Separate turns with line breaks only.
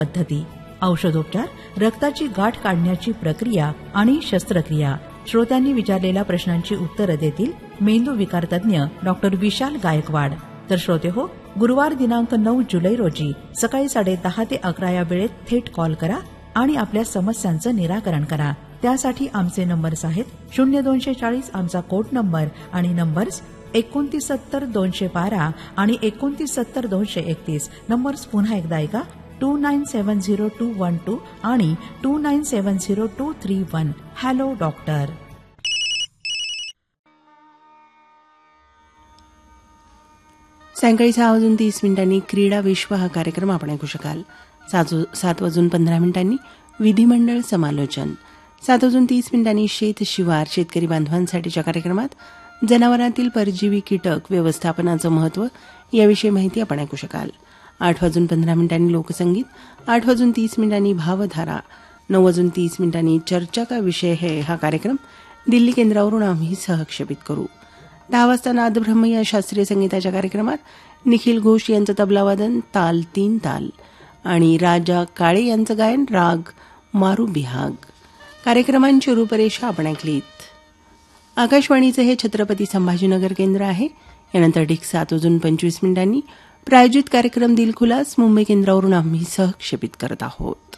पद्धती, औषधोपचार, रक्ताची गाठ काढण्याची प्रक्रिया आणि शस्त्रक्रिया. श्रोत्यांनी विचारलेल्या प्रश्नांची उत्तरं देतील मेंदू विकार तज्ञ डॉक्टर विशाल गायकवाड. तर श्रोते हो, गुरुवार दिनांक 9 जुलै रोजी सकाळी 10:30 ते 11 या वेळेत थेट कॉल करा आणि आपल्या समस्यांचं निराकरण करा. त्यासाठी आमचे नंबर्स आहेत 0240 आमचा कोड नंबर आणि नंबर्स 2970-212 आणि 2970-231. नंबर्स पुन्हा एकदा ऐका 2970-212 आणि 2970-231. Hello doctor.
सायंकाळी 6:30 क्रीडा विश्व हा कार्यक्रम आपण ऐकू शकाल. 7:15 विधिमंडळ समालोचन. 7:30 शेत शिवार शेतकरी बांधवांसाठीच्या कार्यक्रमात जनावरांतील परजीवी कीटक व्यवस्थापनाचं महत्त्व याविषयी माहिती आपण ऐकू शकाल. 8:15 लोकसंगीत. 8:30 भावधारा. 9:30 चर्चा का विषय है हा कार्यक्रम दिल्ली केंद्रावरून आम्ही सहक्षेपित करू. 10 वाजता नादब्रह्म या शास्त्रीय संगीताच्या कार्यक्रमात निखिल घोष यांचं तबलावादन ताल 3 ताल आणि राजा काळे यांचं गायन राग मारू बिहाग. कार्यक्रमांची रूपरेषा आपण ऐकलीत. आकाशवाणीचं हे छत्रपती संभाजीनगर केंद्र आहे. यानंतर ठीक 7:25 प्रायोजित कार्यक्रम दिलखुलास मुंबई केंद्रावरून आम्ही सहक्षेपित करत आहोत.